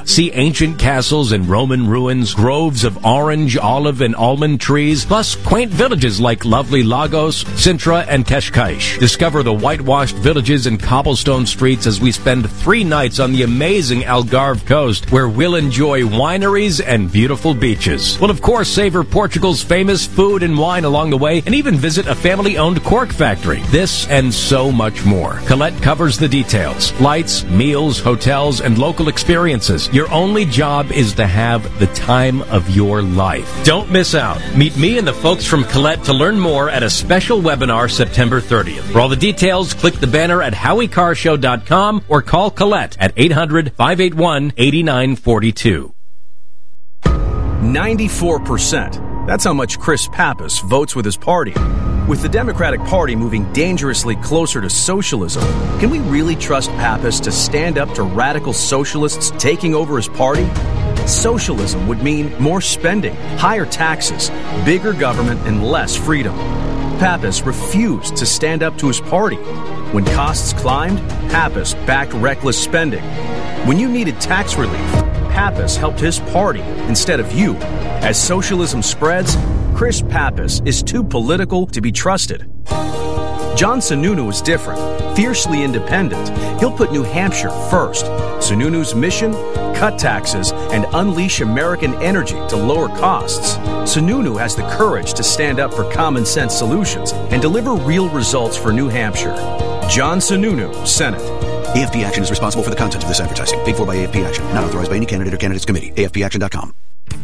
See ancient castles and Roman ruins, groves of orange, olive, and almond trees, plus quaint villages like lovely Lagos, Sintra, and Cascais. Discover the whitewashed villages and cobblestone streets as we spend 3 nights on the amazing Algarve coast, where we'll enjoy wineries and beautiful beaches. We'll of course savor Portugal's famous food and wine along the way, and even visit a family-owned cork factory. This and so much more. Colette covers the details. Flights, meals, hotels, and local experiences. Your only job is to have the time of your life. Don't miss out. Meet me and the folks from Colette to learn more at a special webinar September 30th. For all the details, click the banner at HowieCarShow.com or call Colette at 800-581-8942. 94%. That's how much Chris Pappas votes with his party. With the Democratic Party moving dangerously closer to socialism, can we really trust Pappas to stand up to radical socialists taking over his party? Socialism would mean more spending, higher taxes, bigger government, and less freedom. Pappas refused to stand up to his party. When costs climbed, Pappas backed reckless spending. When you needed tax relief, Pappas helped his party instead of you. As socialism spreads, Chris Pappas is too political to be trusted. John Sununu is different, fiercely independent. He'll put New Hampshire first. Sununu's mission? Cut taxes and unleash American energy to lower costs. Sununu has the courage to stand up for common sense solutions and deliver real results for New Hampshire. John Sununu, Senate. AFP Action is responsible for the content of this advertising. Paid for by AFP Action. Not authorized by any candidate or candidates committee. AFPAction.com.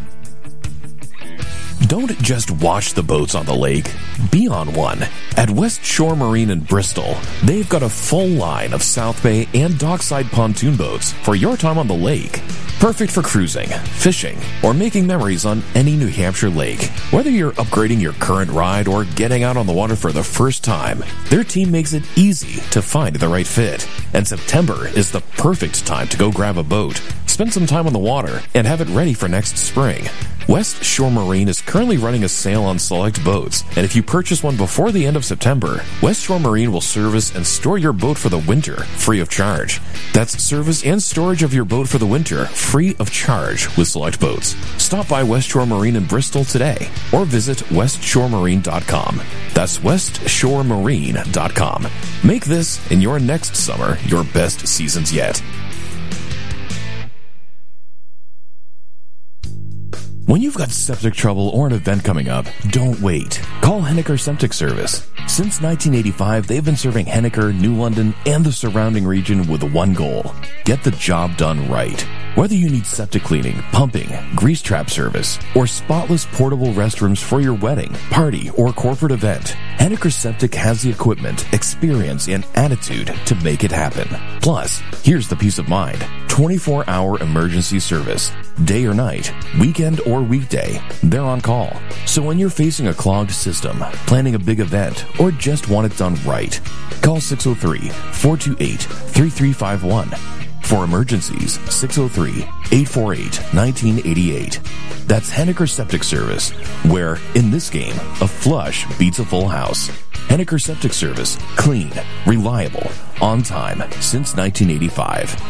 Don't just watch the boats on the lake. Be on one. At West Shore Marine in Bristol, they've got a full line of South Bay and dockside pontoon boats for your time on the lake. Perfect for cruising, fishing, or making memories on any New Hampshire lake. Whether you're upgrading your current ride or getting out on the water for the first time, their team makes it easy to find the right fit. And September is the perfect time to go grab a boat, spend some time on the water, and have it ready for next spring. West Shore Marine is currently running a sale on select boats, and if you purchase one before the end of September, West Shore Marine will service and store your boat for the winter free of charge. That's service and storage of your boat for the winter free of charge with select boats. Stop by West Shore Marine in Bristol today or visit westshoremarine.com. That's westshoremarine.com. Make this and your next summer your best seasons yet. When you've got septic trouble or an event coming up, don't wait. Call Henniker Septic Service. Since 1985, they've been serving Henniker, New London, and the surrounding region with one goal: get the job done right. Whether you need septic cleaning, pumping, grease trap service, or spotless portable restrooms for your wedding, party, or corporate event, Henniker Septic has the equipment, experience, and attitude to make it happen. Plus, here's the peace of mind: 24-hour emergency service. Day or night, weekend or weekday, they're on call. So when you're facing a clogged system, planning a big event, or just want it done right, call 603-428-3351. For emergencies, 603-848-1988. That's Henniker Septic Service, where, in this game, a flush beats a full house. Henniker Septic Service. Clean, reliable, on time, since 1985.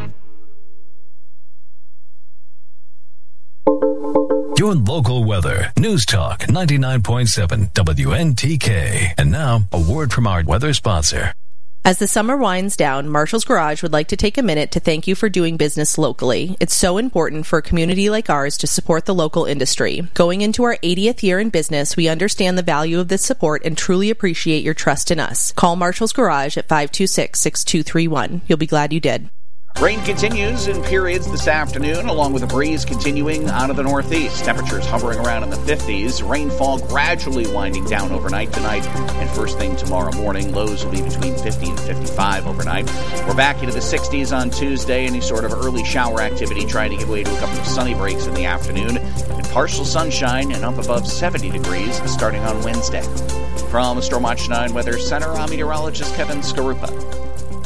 Your local weather. News Talk 99.7 WNTK. And now, a word from our weather sponsor. As the summer winds down, Marshall's Garage would like to take a minute to thank you for doing business locally. It's so important for a community like ours to support the local industry. Going into our 80th year in business, we understand the value of this support and truly appreciate your trust in us. Call Marshall's Garage at 526-6231. You'll be glad you did. Rain continues in periods this afternoon, along with a breeze continuing out of the northeast. Temperatures hovering around in the 50s. Rainfall gradually winding down overnight tonight. And first thing tomorrow morning, lows will be between 50 and 55 overnight. We're back into the 60s on Tuesday. Any sort of early shower activity trying to give way to a couple of sunny breaks in the afternoon. And partial sunshine and up above 70 degrees starting on Wednesday. From Storm Watch 9 Weather Center, I'm meteorologist Kevin Skarupa.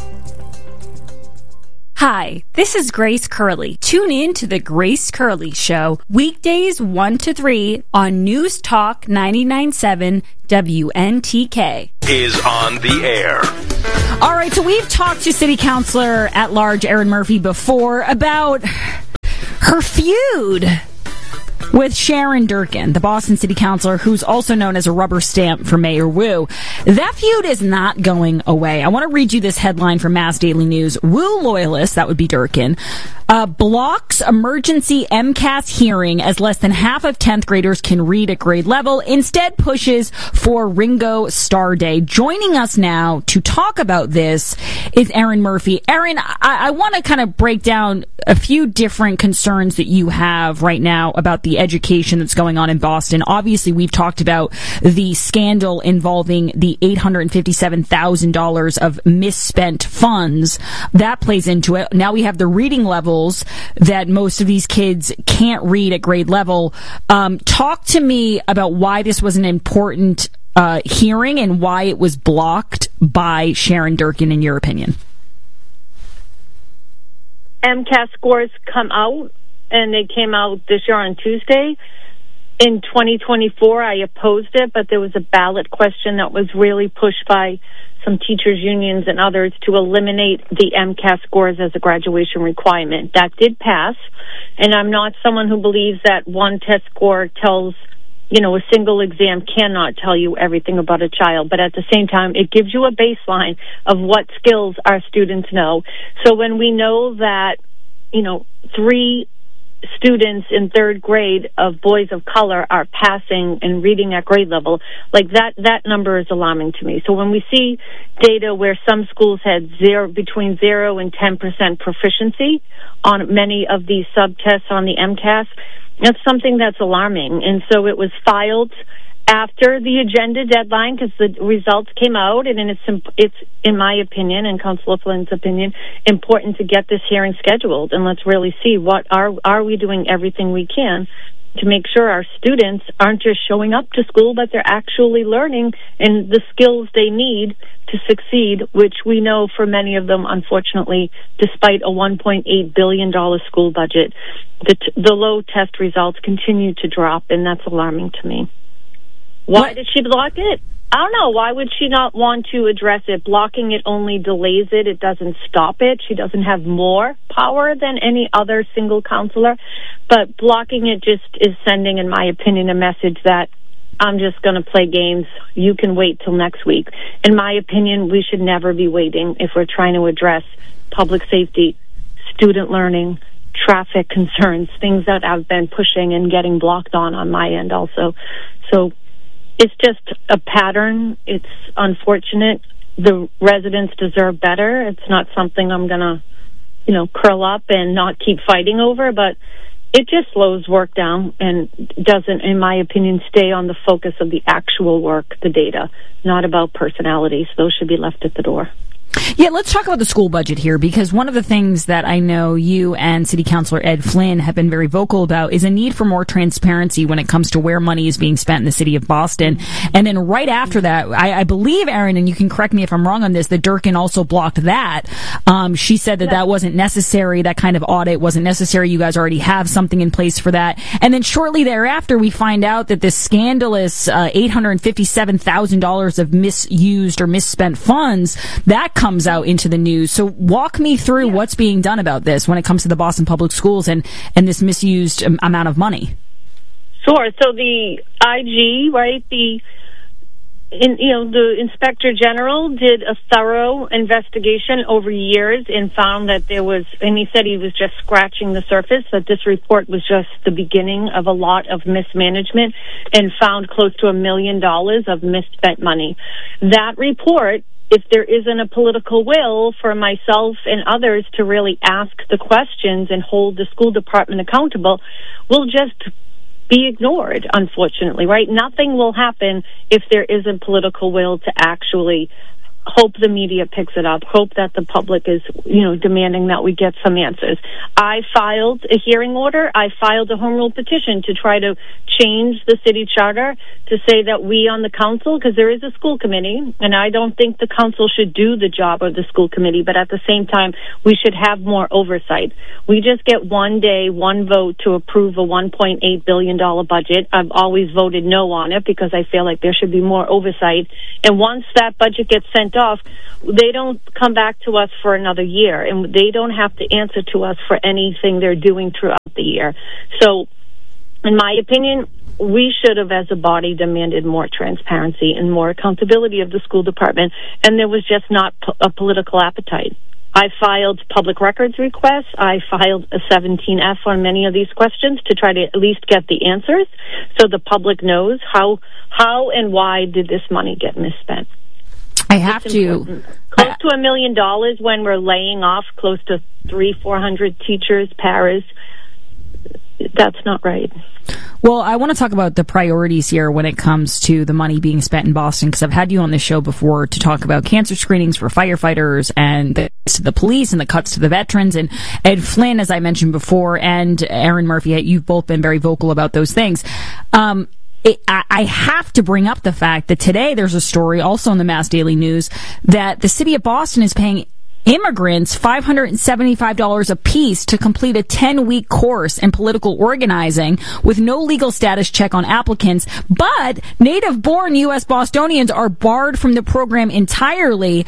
Hi, this is Grace Curley. Tune in to The Grace Curley Show, weekdays 1 to 3 on News Talk 99.7 WNTK. Is on the air. All right, so we've talked to City Councilor at Large Aaron Murphy before about her feud with Sharon Durkin, the Boston City Councilor, who's also known as a rubber stamp for Mayor Wu. That feud is not going away. I want to read you this headline from Mass Daily News. Wu loyalist, that would be Durkin, blocks emergency MCAS hearing as less than half of 10th graders can read at grade level, instead pushes for Ringo Starr Day. Joining us now to talk about this is Erin Murphy. Erin, I want to kind of break down a few different concerns that you have right now about the education that's going on in Boston. Obviously, we've talked about the scandal involving the $857,000 of misspent funds. That plays into it. Now we have the reading levels that most of these kids can't read at grade level. Talk to me about why this was an important hearing and why it was blocked by Sharon Durkin, in your opinion. MCAS scores come out, and they came out this year on Tuesday. In 2024, I opposed it, but there was a ballot question that was really pushed by some teachers' unions and others to eliminate the MCAS scores as a graduation requirement. That did pass, and I'm not someone who believes that one test score tells, a single exam cannot tell you everything about a child, but at the same time, it gives you a baseline of what skills our students know. So when we know that, 3 students in 3rd grade of boys of color are passing and reading at grade level, like that number is alarming to me. So when we see data where some schools had between 0 and 10% proficiency on many of these subtests on the MCAS, that's something that's alarming. And so it was filed after the agenda deadline because the results came out, and it's in my opinion and Councillor Flynn's opinion, important to get this hearing scheduled, and let's really see what are we doing everything we can to make sure our students aren't just showing up to school, but they're actually learning and the skills they need to succeed, which we know for many of them, unfortunately, despite a $1.8 billion school budget, the low test results continue to drop, and that's alarming to me. Why did she block it? I don't know. Why would she not want to address it? Blocking it only delays it. It doesn't stop it. She doesn't have more power than any other single counselor. But blocking it just is sending, in my opinion, a message that I'm just going to play games. You can wait till next week. In my opinion, we should never be waiting if we're trying to address public safety, student learning, traffic concerns, things that I've been pushing and getting blocked on my end also. So it's just a pattern. It's unfortunate. The residents deserve better. It's not something I'm going to, curl up and not keep fighting over, but it just slows work down and doesn't, in my opinion, stay on the focus of the actual work, the data, not about personalities. Those should be left at the door. Yeah, let's talk about the school budget here, because one of the things that I know you and City Councilor Ed Flynn have been very vocal about is a need for more transparency when it comes to where money is being spent in the city of Boston. And then right after that, I believe, Erin, and you can correct me if I'm wrong on this, that Durkin also blocked that. She said that wasn't necessary, that kind of audit wasn't necessary. You guys already have something in place for that. And then shortly thereafter, we find out that this scandalous $857,000 of misused or misspent funds, that comes out into the news. So walk me through what's being done about this when it comes to the Boston Public Schools and this misused amount of money. Sure. So the IG, right, the Inspector General did a thorough investigation over years and found that there was, and he said he was just scratching the surface, that this report was just the beginning of a lot of mismanagement, and found close to $1 million of misspent money. That report, if there isn't a political will for myself and others to really ask the questions and hold the school department accountable, will just be ignored, unfortunately, right? Nothing will happen if there isn't political will to actually hope the media picks it up, hope that the public is, demanding that we get some answers. I filed a hearing order. I filed a home rule petition to try to change the city charter to say that we on the council, because there is a school committee, and I don't think the council should do the job of the school committee, but at the same time, we should have more oversight. We just get one day, one vote to approve a $1.8 billion budget. I've always voted no on it because I feel like there should be more oversight. And once that budget gets sent off, they don't come back to us for another year, and they don't have to answer to us for anything they're doing throughout the year. So, in my opinion, we should have, as a body, demanded more transparency and more accountability of the school department, and there was just not a political appetite. I filed public records requests. I filed a 17F on many of these questions to try to at least get the answers so the public knows how and why did this money get misspent. I have to... Close to $1 million when we're laying off close to 300-400 teachers, paras. That's not right. Well, I want to talk about the priorities here when it comes to the money being spent in Boston, because I've had you on this show before to talk about cancer screenings for firefighters and the police and the cuts to the veterans. And Ed Flynn, as I mentioned before, and Erin Murphy, you've both been very vocal about those things. I have to bring up the fact that today there's a story also in the Mass Daily News that the city of Boston is paying immigrants $575 apiece to complete a 10-week course in political organizing with no legal status check on applicants, but native-born U.S. Bostonians are barred from the program entirely.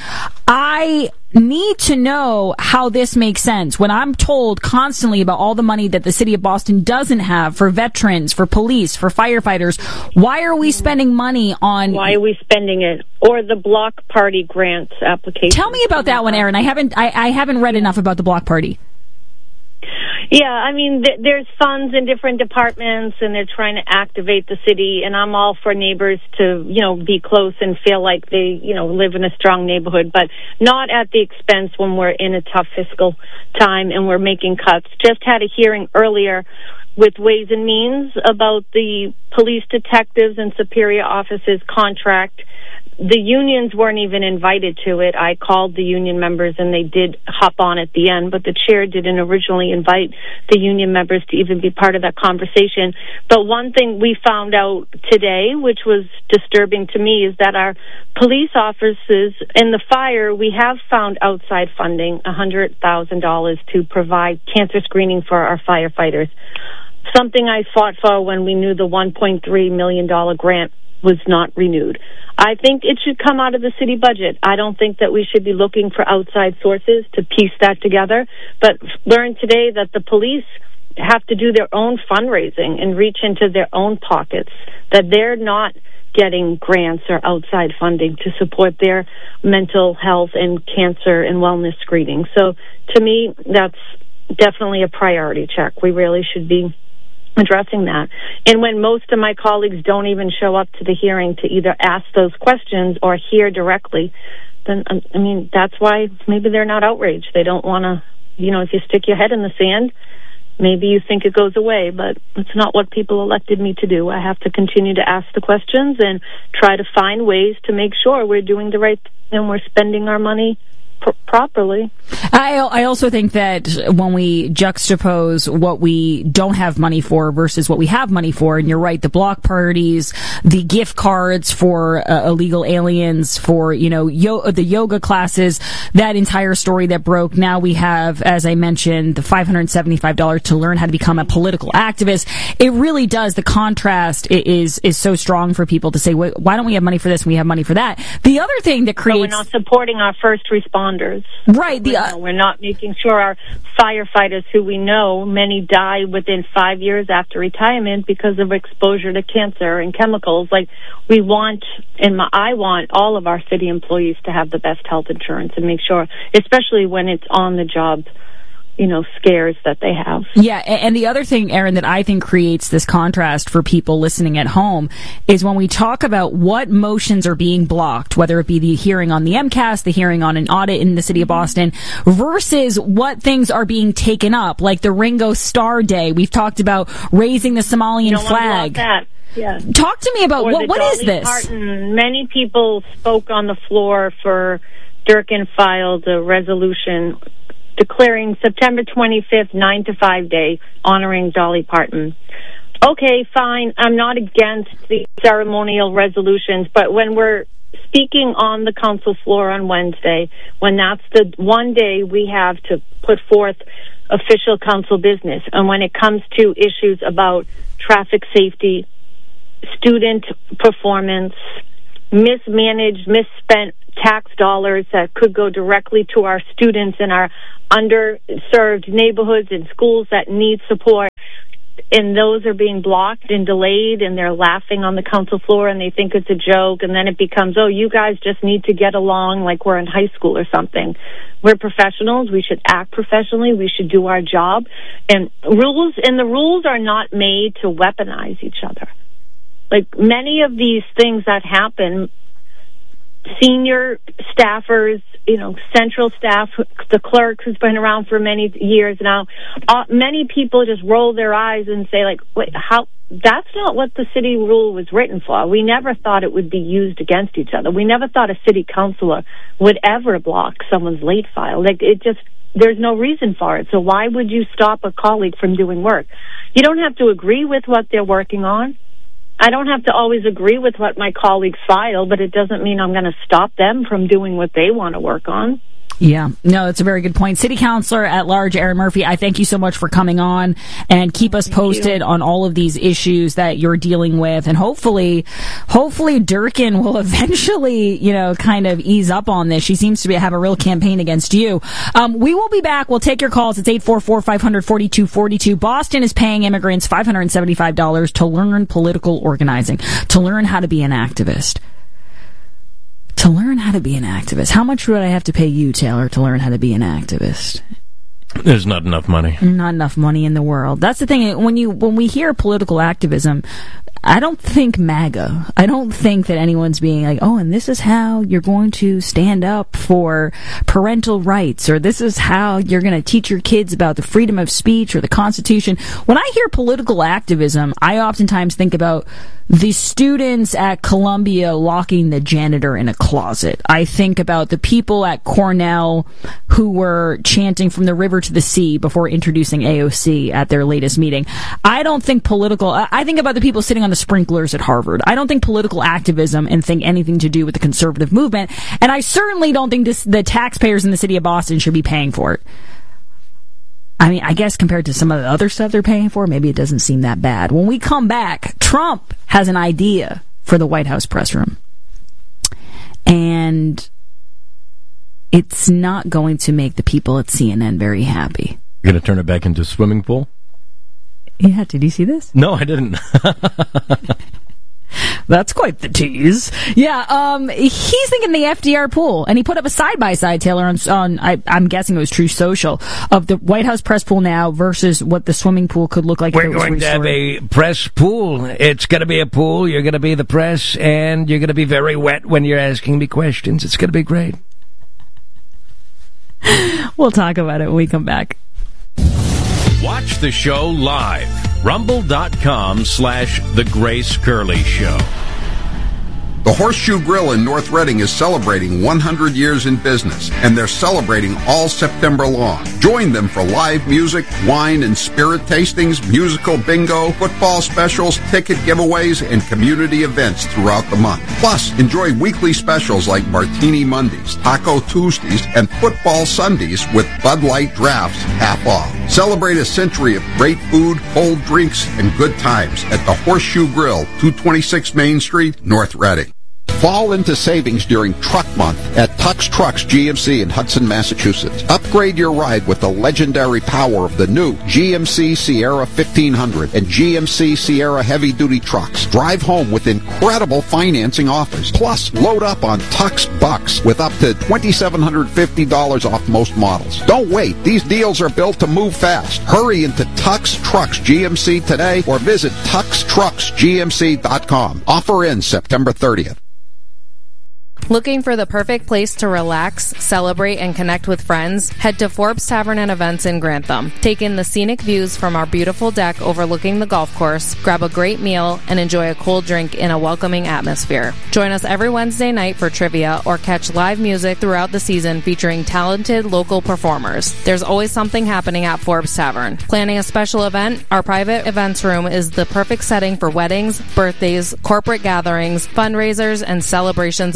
I need to know how this makes sense. When I'm told constantly about all the money that the city of Boston doesn't have for veterans, for police, for firefighters, why are we spending money on... Why are we spending it? Or the Block Party grants application. Tell me about that one, Erin. I haven't read enough about the Block Party. Yeah, I mean, there's funds in different departments, and they're trying to activate the city, and I'm all for neighbors to, be close and feel like they, live in a strong neighborhood, but not at the expense when we're in a tough fiscal time and we're making cuts. Just had a hearing earlier with Ways and Means about the police detectives and superior officers contract. The unions weren't even invited to it. I called the union members, and they did hop on at the end, but the chair didn't originally invite the union members to even be part of that conversation. But one thing we found out today, which was disturbing to me, is that our police officers in the fire, we have found outside funding, $100,000 to provide cancer screening for our firefighters. Something I fought for when we knew the $1.3 million grant was not renewed. I think it should come out of the city budget. I don't think that we should be looking for outside sources to piece that together, but learn today that the police have to do their own fundraising and reach into their own pockets, that they're not getting grants or outside funding to support their mental health and cancer and wellness screening. So to me, that's definitely a priority check. We really should be addressing that. And when most of my colleagues don't even show up to the hearing to either ask those questions or hear directly, then, that's why maybe they're not outraged. They don't want to, if you stick your head in the sand, maybe you think it goes away, but it's not what people elected me to do. I have to continue to ask the questions and try to find ways to make sure we're doing the right thing and we're spending our money properly. I also think that when we juxtapose what we don't have money for versus what we have money for, and you're right, the block parties, the gift cards for illegal aliens, for the yoga classes, that entire story that broke. Now we have, as I mentioned, the $575 to learn how to become a political activist. It really does. The contrast is so strong for people to say, why don't we have money for this and we have money for that? The other thing that creates... So we're not supporting our first responders. Right. We're not making sure our firefighters, who we know many die within 5 years after retirement because of exposure to cancer and chemicals. I want all of our city employees to have the best health insurance and make sure, especially when it's on the job, scares that they have. Yeah, and the other thing, Erin, that I think creates this contrast for people listening at home is when we talk about what motions are being blocked, whether it be the hearing on the MCAS, the hearing on an audit in the city of Boston, versus what things are being taken up, like the Ringo Starr Day. We've talked about raising the Somalian flag. Yeah. Talk to me about what is this? Parton. Many people spoke on the floor for Durkin filed a resolution declaring September 25th 9 to 5 day, honoring Dolly Parton. Okay, fine. I'm not against the ceremonial resolutions, but when we're speaking on the council floor on Wednesday, when that's the one day we have to put forth official council business, and when it comes to issues about traffic safety, student performance, mismanaged, misspent tax dollars that could go directly to our students in our underserved neighborhoods and schools that need support. And those are being blocked and delayed, and they're laughing on the council floor, and they think it's a joke, and then it becomes, oh, you guys just need to get along like we're in high school or something. We're professionals. We should act professionally. We should do our job. And the rules are not made to weaponize each other. Like many of these things that happen, senior staffers, central staff, the clerk who's been around for many years now, many people just roll their eyes and say, like, wait, how? That's not what the city rule was written for. We never thought it would be used against each other. We never thought a city councilor would ever block someone's late file. Like, there's no reason for it. So why would you stop a colleague from doing work? You don't have to agree with what they're working on. I don't have to always agree with what my colleagues file, but it doesn't mean I'm going to stop them from doing what they want to work on. Yeah, no, that's a very good point. City Councilor at Large, Erin Murphy, I thank you so much for coming on and keep us posted on all of these issues that you're dealing with. And hopefully Durkin will eventually, kind of ease up on this. She seems to have a real campaign against you. We will be back. We'll take your calls. It's 844-500-4242. Boston is paying immigrants $575 to learn political organizing, to learn how to be an activist. To learn how to be an activist. How much would I have to pay you, Taylor, to learn how to be an activist? There's not enough money. Not enough money in the world. That's the thing. When we hear political activism, I don't think MAGA. I don't think that anyone's being like, oh, and this is how you're going to stand up for parental rights, or this is how you're going to teach your kids about the freedom of speech or the Constitution. When I hear political activism, I oftentimes think about the students at Columbia locking the janitor in a closet. I think about the people at Cornell who were chanting from the river to the sea before introducing AOC at their latest meeting. I think about the people sitting on the sprinklers at Harvard. I don't think political activism and think anything to do with the conservative movement. And I certainly don't think the taxpayers in the city of Boston should be paying for it. I mean, I guess compared to some of the other stuff they're paying for, maybe it doesn't seem that bad. When we come back, Trump has an idea for the White House press room. And it's not going to make the people at CNN very happy. You're going to turn it back into a swimming pool? Yeah, did you see this? No, I didn't. That's quite the tease. Yeah, he's thinking the FDR pool, and he put up a side-by-side, Taylor, I'm guessing it was True Social, of the White House press pool now versus what the swimming pool could look like. We're going to have a press pool. It's going to be a pool. You're going to be the press, and you're going to be very wet when you're asking me questions. It's going to be great. We'll talk about it when we come back. Watch the show live. Rumble.com/The Grace Curley Show. The Horseshoe Grill in North Reading is celebrating 100 years in business, and they're celebrating all September long. Join them for live music, wine and spirit tastings, musical bingo, football specials, ticket giveaways, and community events throughout the month. Plus, enjoy weekly specials like Martini Mondays, Taco Tuesdays, and Football Sundays with Bud Light drafts half off. Celebrate a century of great food, cold drinks, and good times at the Horseshoe Grill, 226 Main Street, North Reading. Fall into savings during Truck Month at Tux Trucks GMC in Hudson, Massachusetts. Upgrade your ride with the legendary power of the new GMC Sierra 1500 and GMC Sierra heavy-duty trucks. Drive home with incredible financing offers. Plus, load up on Tux Bucks with up to $2,750 off most models. Don't wait. These deals are built to move fast. Hurry into Tux Trucks GMC today or visit TuxTrucksGMC.com. Offer ends September 30th. Looking for the perfect place to relax, celebrate, and connect with friends? Head to Forbes Tavern and Events in Grantham. Take in the scenic views from our beautiful deck overlooking the golf course, grab a great meal, and enjoy a cold drink in a welcoming atmosphere. Join us every Wednesday night for trivia or catch live music throughout the season featuring talented local performers. There's always something happening at Forbes Tavern. Planning a special event? Our private events room is the perfect setting for weddings, birthdays, corporate gatherings, fundraisers, and celebrations of all kinds.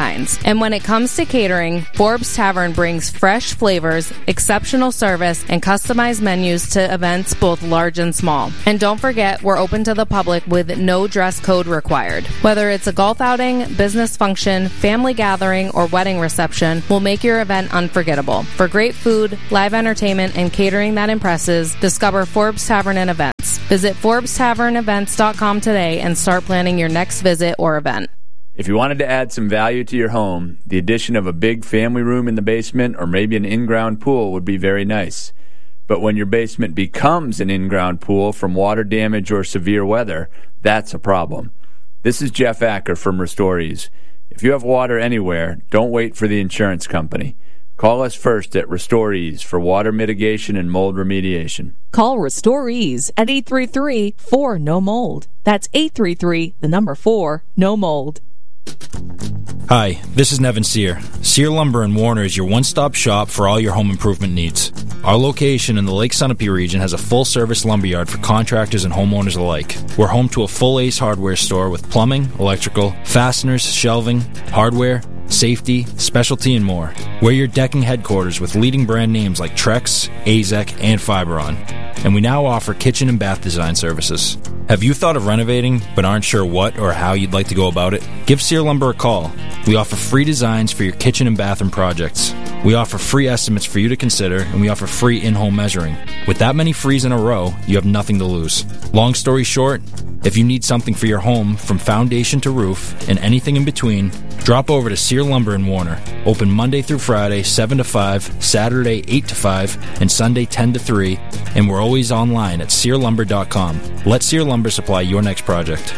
kinds. And when it comes to catering, Forbes Tavern brings fresh flavors, exceptional service, and customized menus to events both large and small. And don't forget, we're open to the public with no dress code required. Whether it's a golf outing, business function, family gathering, or wedding reception, we'll make your event unforgettable. For great food, live entertainment, and catering that impresses, discover Forbes Tavern and Events. Visit ForbesTavernEvents.com today and start planning your next visit or event. If you wanted to add some value to your home, the addition of a big family room in the basement or maybe an in-ground pool would be very nice. But when your basement becomes an in-ground pool from water damage or severe weather, that's a problem. This is Jeff Acker from Restorees. If you have water anywhere, don't wait for the insurance company. Call us first at Restorees for water mitigation and mold remediation. Call Restorees at 833-4-NO-MOLD. That's 833-4-NO-MOLD. Hi, this is Nevin Sear. Sear Lumber in Warner is your one-stop shop for all your home improvement needs. Our location in the Lake Sunapee region has a full-service lumberyard for contractors and homeowners alike. We're home to a full Ace Hardware store with plumbing, electrical, fasteners, shelving, hardware, safety, specialty, and more. We're your decking headquarters with leading brand names like Trex, AZEK, and Fiberon. And we now offer kitchen and bath design services. Have you thought of renovating but aren't sure what or how you'd like to go about it? Give Sear Lumber a call. We offer free designs for your kitchen and bathroom projects. We offer free estimates for you to consider, and we offer free in-home measuring. With that many frees in a row, you have nothing to lose. Long story short, if you need something for your home from foundation to roof and anything in between, drop over to Sear Lumber in Warner. Open Monday through Friday, 7 to 5, Saturday, 8 to 5, and Sunday, 10 to 3, and we're always online at SearLumber.com. Let Sear Lumber supply your next project.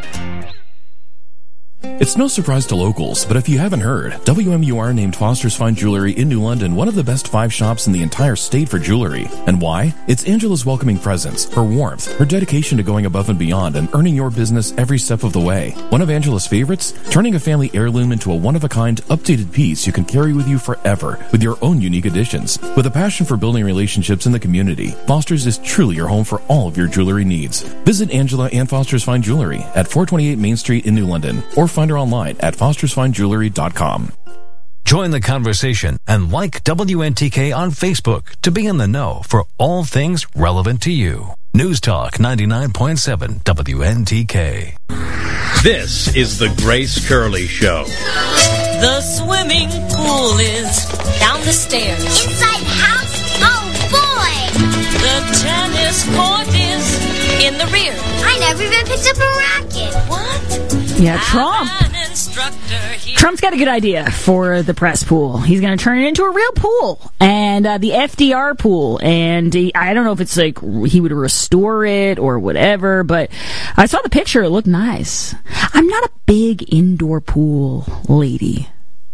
It's no surprise to locals, but if you haven't heard, WMUR named Foster's Fine Jewelry in New London one of the best 5 shops in the entire state for jewelry. And why? It's Angela's welcoming presence, her warmth, her dedication to going above and beyond and earning your business every step of the way. One of Angela's favorites? Turning a family heirloom into a one-of-a-kind, updated piece you can carry with you forever with your own unique additions. With a passion for building relationships in the community, Foster's is truly your home for all of your jewelry needs. Visit Angela and Foster's Fine Jewelry at 428 Main Street in New London, or find her online at fostersfinejewelry.com. Join the conversation and like WNTK on Facebook to be in the know for all things relevant to you. News Talk 99.7 WNTK. This is the Grace Curley Show. The swimming pool is down the stairs. Inside the house? Oh, boy! The tennis court is in the rear. I never even picked up a racket. What? Yeah, Trump's got a good idea for the press pool. He's going to turn it into a real pool, and the FDR pool. And I don't know if it's like he would restore it or whatever, but I saw the picture. It looked nice. I'm not a big indoor pool lady.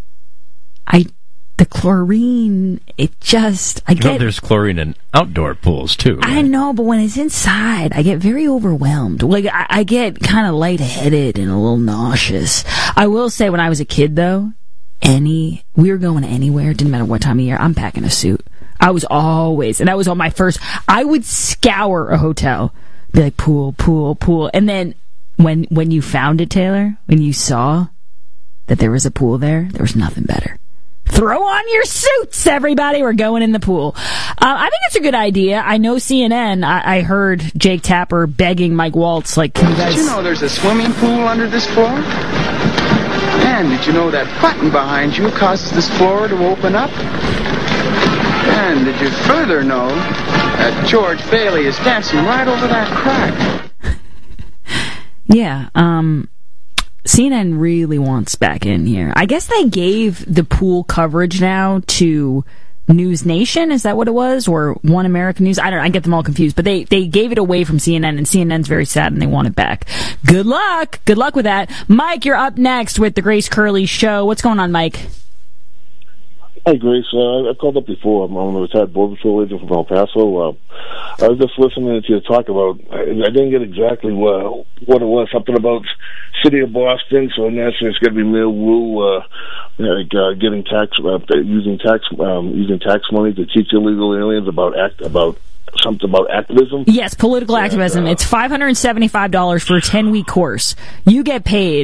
The chlorine, there's chlorine in outdoor pools, too. Right? I know, but when it's inside, I get very overwhelmed. Like, I get kind of lightheaded and a little nauseous. I will say, when I was a kid, though, we were going anywhere, didn't matter what time of year, I'm packing a suit. I was always, and that was on my first, I would scour a hotel, be like, pool, pool, pool. And then, when you found it, Taylor, when you saw that there was a pool there was nothing better. Throw on your suits, everybody. We're going in the pool. I think it's a good idea. I know CNN, I heard Jake Tapper begging Mike Waltz, like, can you guys... Did you know there's a swimming pool under this floor? And did you know that button behind you causes this floor to open up? And did you further know that George Bailey is dancing right over that crack? Yeah, CNN really wants back in here. I guess they gave the pool coverage now to News Nation. Is that what it was? Or One American News? I don't know. I get them all confused. But they gave it away from CNN, and CNN's very sad, and they want it back. Good luck. Good luck with that. Mike, you're up next with the Grace Curley Show. What's going on, Mike? Hi, Grace. I called up before. I'm a retired Border Patrol agent from El Paso. I was just listening to you talk about, I didn't get exactly what it was, something about City of Boston, so in essence it's going to be Mayor Wu, getting using tax money to teach illegal aliens about something about activism? Yes, political activism. It's $575 for a 10-week course. You get paid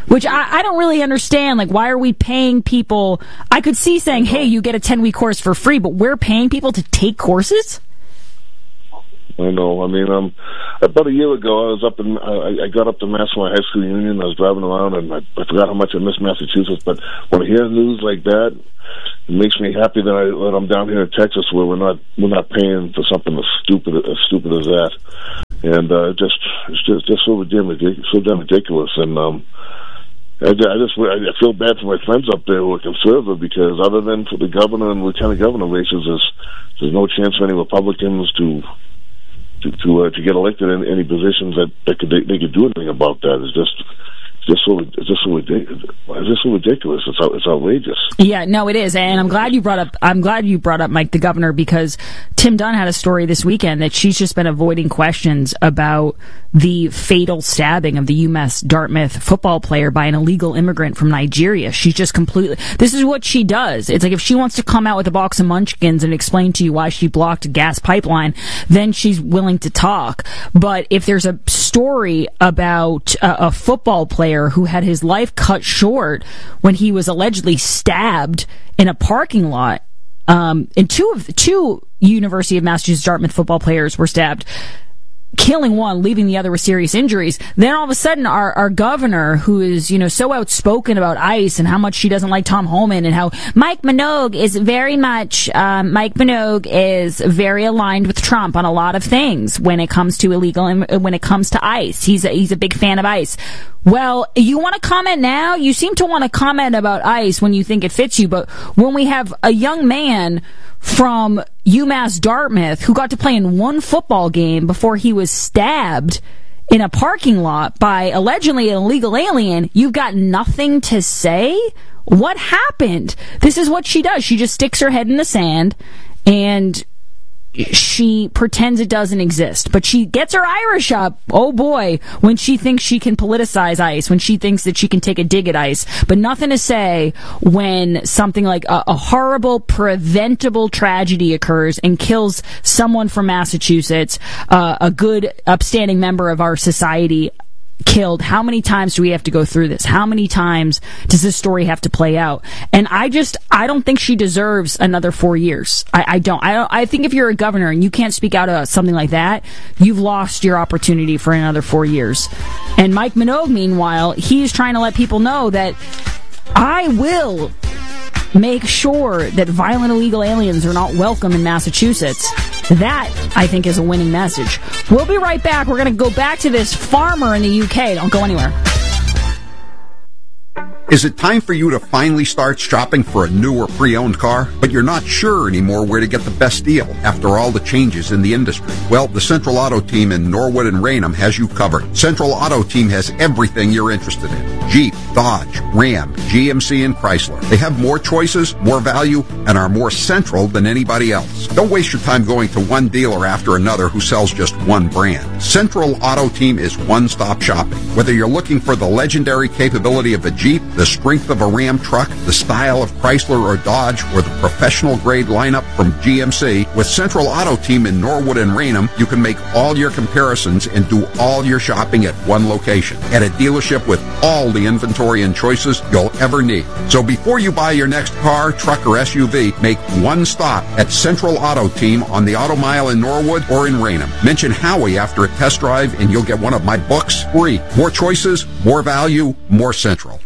Which I don't really understand. Like, why are we paying people? I could see saying, hey, you get a 10-week course for free, but we're paying people to take courses? I know. I mean, about a year ago, I got up to Mass for my high school union. I was driving around, and I forgot how much I miss Massachusetts. But when I hear news like that, it makes me happy that I'm down here in Texas, where we're not paying for something as stupid as that. And it's just so damn ridiculous. And I feel bad for my friends up there who are conservative, because other than for the governor and lieutenant governor races, there's no chance for any Republicans to get elected in any positions that they could do anything about that. It's just so ridiculous. It's outrageous. Yeah, no, it is, and I'm glad you brought up Mike the governor, because Tim Dunn had a story this weekend that she's just been avoiding questions about the fatal stabbing of the UMass Dartmouth football player by an illegal immigrant from Nigeria. She's just completely. This is what she does. It's like if she wants to come out with a box of munchkins and explain to you why she blocked a gas pipeline, then she's willing to talk. But if there's a story about a football player who had his life cut short when he was allegedly stabbed in a parking lot, and two University of Massachusetts Dartmouth football players were stabbed, killing one, leaving the other with serious injuries. Then all of a sudden, our governor, who is, so outspoken about ICE and how much she doesn't like Tom Homan, and how Mike Minogue is very aligned with Trump on a lot of things when it comes to when it comes to ICE. He's a big fan of ICE. Well, you want to comment now? You seem to want to comment about ICE when you think it fits you, but when we have a young man from UMass Dartmouth who got to play in one football game before he was stabbed in a parking lot by allegedly an illegal alien, you've got nothing to say? What happened? This is what she does. She just sticks her head in the sand and she pretends it doesn't exist. But she gets her Irish up, oh boy, when she thinks she can politicize ICE, when she thinks that she can take a dig at ICE. But nothing to say when something like a horrible, preventable tragedy occurs and kills someone from Massachusetts, a good, upstanding member of our society, killed. How many times do we have to go through this? How many times does this story have to play out? And I don't think she deserves another 4 years. I don't. I think if you're a governor and you can't speak out about something like that, you've lost your opportunity for another 4 years. And Mike Minogue, meanwhile, he's trying to let people know that I will make sure that violent illegal aliens are not welcome in Massachusetts. That, I think, is a winning message. We'll be right back. We're going to go back to this farmer in the UK. Don't go anywhere. Is it time for you to finally start shopping for a new or pre-owned car, but you're not sure anymore where to get the best deal after all the changes in the industry? Well, the Central Auto Team in Norwood and Raynham has you covered. Central Auto Team has everything you're interested in. Jeep, Dodge, Ram, GMC, and Chrysler. They have more choices, more value, and are more central than anybody else. Don't waste your time going to one dealer after another who sells just one brand. Central Auto Team is one-stop shopping. Whether you're looking for the legendary capability of a Jeep, the strength of a Ram truck, the style of Chrysler or Dodge, or the professional-grade lineup from GMC, with Central Auto Team in Norwood and Raynham, you can make all your comparisons and do all your shopping at one location, at a dealership with all the inventory and choices you'll ever need. So before you buy your next car, truck, or SUV, make one stop at Central Auto Team on the Auto Mile in Norwood or in Raynham. Mention Howie after a test drive and you'll get one of my books free. More choices, more value, more Central.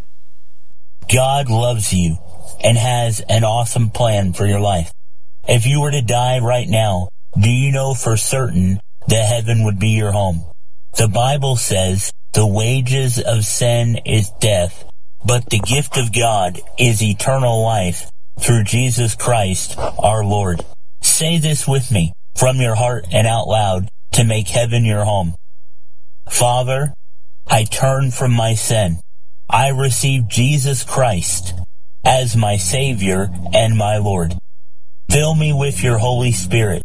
God loves you and has an awesome plan for your life. If you were to die right now, do you know for certain that heaven would be your home? The Bible says the wages of sin is death, but the gift of God is eternal life through Jesus Christ our Lord. Say this with me from your heart and out loud to make heaven your home. Father, I turn from my sin. I receive Jesus Christ as my Savior and my Lord. Fill me with your Holy Spirit.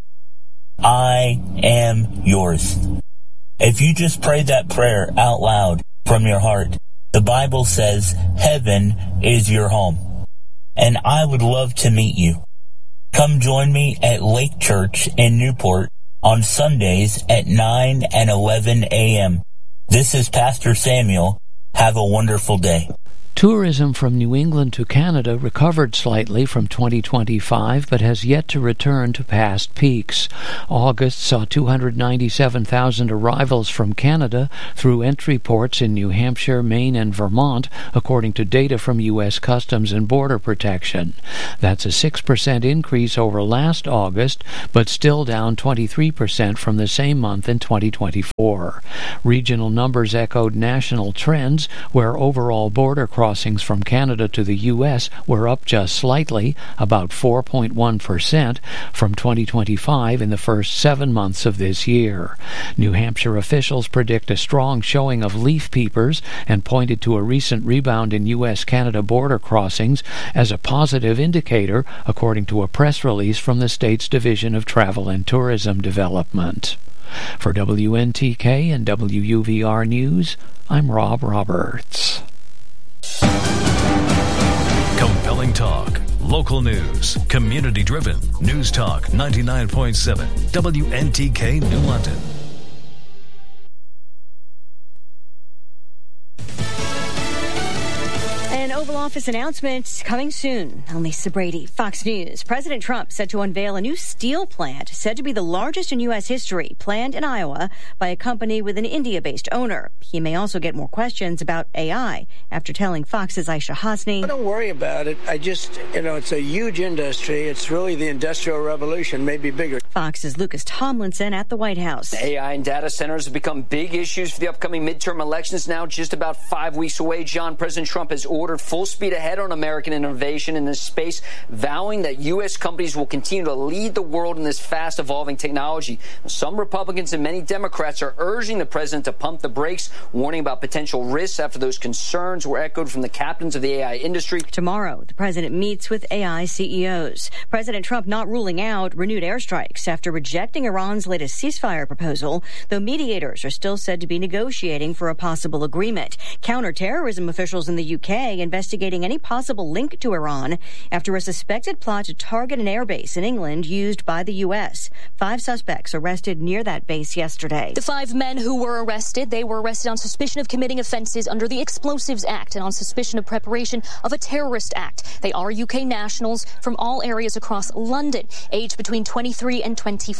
I am yours. If you just prayed that prayer out loud from your heart, the Bible says heaven is your home. And I would love to meet you. Come join me at Lake Church in Newport on Sundays at 9 and 11 a.m. This is Pastor Samuel, Have a wonderful day. Tourism from New England to Canada recovered slightly from 2025, but has yet to return to past peaks. August saw 297,000 arrivals from Canada through entry ports in New Hampshire, Maine, and Vermont, according to data from U.S. Customs and Border Protection. That's a 6% increase over last August, but still down 23% from the same month in 2024. Regional numbers echoed national trends, where overall border crossings from Canada to the U.S. were up just slightly, about 4.1% from 2025 in the first 7 months of this year. New Hampshire officials predict a strong showing of leaf peepers and pointed to a recent rebound in U.S.-Canada border crossings as a positive indicator, according to a press release from the state's Division of Travel and Tourism Development. For WNTK and WUVR News, I'm Rob Roberts. Compelling talk, local news, community-driven. News Talk 99.7, WNTK New London. An Oval Office announcement coming soon. I'm Lisa Brady, Fox News. President Trump set to unveil a new steel plant said to be the largest in U.S. history, planned in Iowa by a company with an India-based owner. He may also get more questions about AI after telling Fox's Aisha Hasni. Don't worry about it. It's a huge industry. It's really the Industrial Revolution, maybe bigger. Fox's Lucas Tomlinson at the White House. AI and data centers have become big issues for the upcoming midterm elections now, just about 5 weeks away. President Trump has ordered full speed ahead on American innovation in this space, vowing that U.S. companies will continue to lead the world in this fast-evolving technology. Some Republicans and many Democrats are urging the president to pump the brakes, warning about potential risks after those concerns were echoed from the captains of the AI industry. Tomorrow, the president meets with AI CEOs. President Trump not ruling out renewed airstrikes after rejecting Iran's latest ceasefire proposal, though mediators are still said to be negotiating for a possible agreement. Counterterrorism officials in the UK investigating any possible link to Iran after a suspected plot to target an airbase in England used by the U.S. 5 suspects arrested near that base yesterday. The 5 men who were arrested, they were arrested on suspicion of committing offenses under the Explosives Act and on suspicion of preparation of a terrorist act. They are UK nationals from all areas across London, aged between 23 and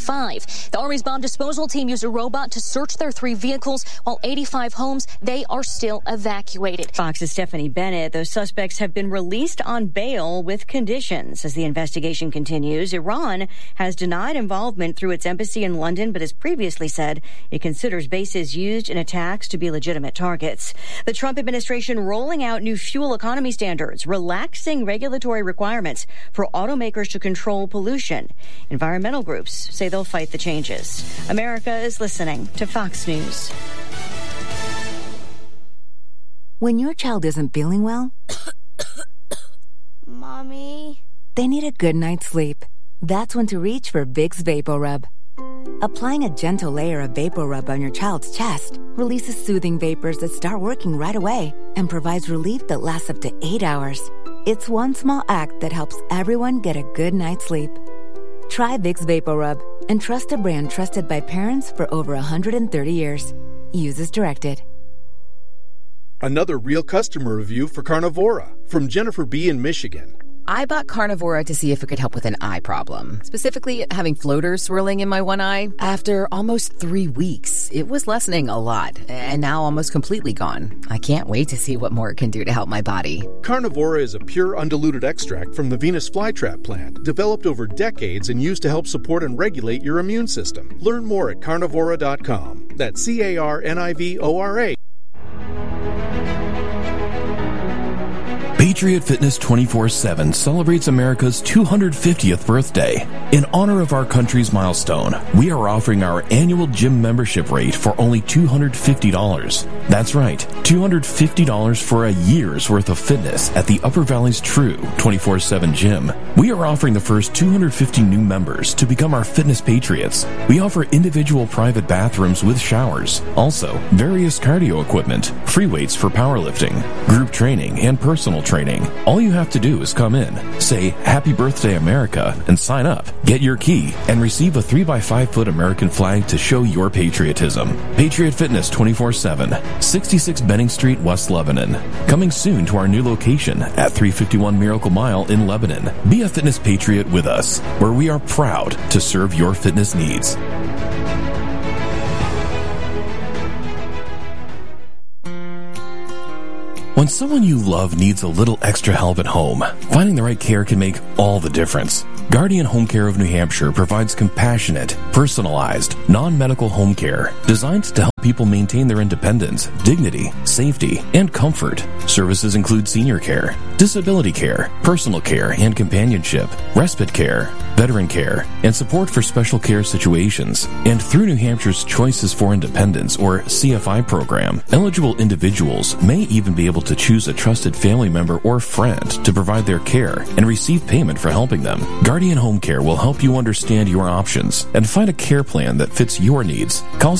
25. The Army's bomb disposal team used a robot to search their 3 vehicles, while 85 homes, they are still evacuated. Fox's Stephanie Bennett. Those suspects have been released on bail with conditions. As the investigation continues, Iran has denied involvement through its embassy in London, but has previously said it considers bases used in attacks to be legitimate targets. The Trump administration rolling out new fuel economy standards, relaxing regulatory requirements for automakers to control pollution. Environmental groups say they'll fight the changes. America is listening to Fox News. When your child isn't feeling well, Mommy, they need a good night's sleep. That's when to reach for Vicks VapoRub. Applying a gentle layer of VapoRub on your child's chest releases soothing vapors that start working right away and provides relief that lasts up to 8 hours. It's one small act that helps everyone get a good night's sleep. Try Vicks VapoRub and trust a brand trusted by parents for over 130 years. Use as directed. Another real customer review for Carnivora from Jennifer B. in Michigan. I bought Carnivora to see if it could help with an eye problem, specifically having floaters swirling in my one eye. After almost 3 weeks, it was lessening a lot, and now almost completely gone. I can't wait to see what more it can do to help my body. Carnivora is a pure undiluted extract from the Venus flytrap plant, developed over decades and used to help support and regulate your immune system. Learn more at carnivora.com. That's CARNIVORA. Patriot Fitness 24/7 celebrates America's 250th birthday. In honor of our country's milestone, we are offering our annual gym membership rate for only $250. That's right, $250 for a year's worth of fitness at the Upper Valley's true 24/7 gym. We are offering the first 250 new members to become our fitness patriots. We offer individual private bathrooms with showers, also various cardio equipment, free weights for powerlifting, group training, and personal training. training. All you have to do is come in, say Happy Birthday America, and sign up. Get your key and receive a 3x5-foot American flag to show your patriotism. Patriot Fitness 24/7, 66 Benning Street, West Lebanon. Coming soon to our new location at 351 Miracle Mile in Lebanon. Be a fitness patriot with us, where we are proud to serve your fitness needs. When someone you love needs a little extra help at home, finding the right care can make all the difference. Guardian Home Care of New Hampshire provides compassionate, personalized, non-medical home care designed to help people maintain their independence, dignity, safety, and comfort. Services include senior care, disability care, personal care and companionship, respite care, veteran care, and support for special care situations. And through New Hampshire's Choices for Independence, or CFI program, eligible individuals may even be able to choose a trusted family member or friend to provide their care and receive payment for helping them. Guardian Home Care will help you understand your options and find a care plan that fits your needs. Call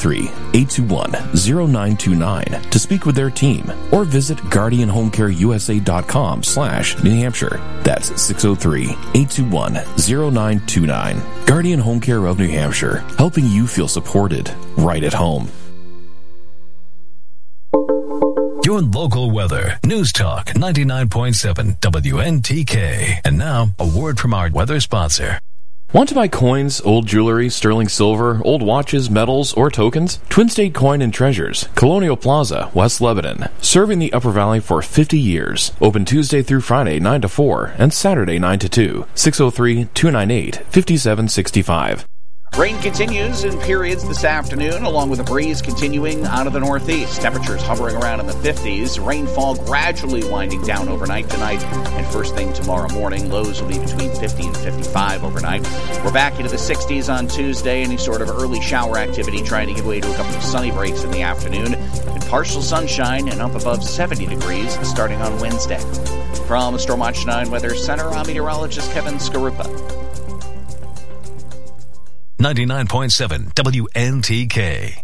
603-821-0929 to speak with their team, or visit GuardianHomeCareUSA.com/New Hampshire. That's 603-821-0929. Guardian Home Care of New Hampshire, helping you feel supported right at home. Your local weather. News Talk 99.7 WNTK. And now, a word from our weather sponsor. Want to buy coins, old jewelry, sterling silver, old watches, medals, or tokens? Twin State Coin and Treasures, Colonial Plaza, West Lebanon. Serving the Upper Valley for 50 years. Open Tuesday through Friday 9 to 4 and Saturday 9 to 2. 603-298-5765. Rain continues in periods this afternoon, along with a breeze continuing out of the northeast. Temperatures hovering around in the 50s. Rainfall gradually winding down overnight tonight. And first thing tomorrow morning, lows will be between 50 and 55 overnight. We're back into the 60s on Tuesday. Any sort of early shower activity trying to give way to a couple of sunny breaks in the afternoon. And partial sunshine and up above 70 degrees starting on Wednesday. From Stormwatch 9 Weather Center, I'm meteorologist Kevin Skarupa. 99.7 WNTK.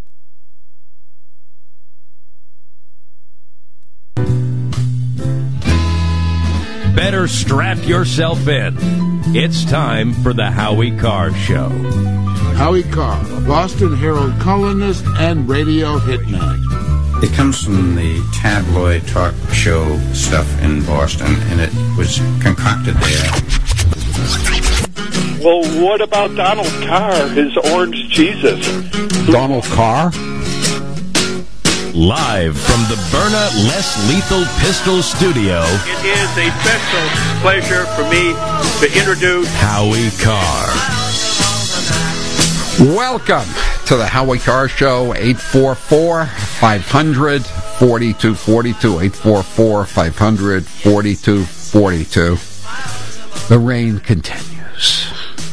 Better strap yourself in. It's time for the Howie Carr Show. Howie Carr, a Boston Herald columnist and radio hitman. It comes from the tabloid talk show stuff in Boston, and it was concocted there. Well, what about Donald Carr, his orange Jesus? Donald Carr? Live from the Byrna Less Lethal Pistol Studio. It is a special pleasure for me to introduce Howie Carr. Welcome to the Howie Carr Show, 844-500-4242, 844-500-4242. The rain continues.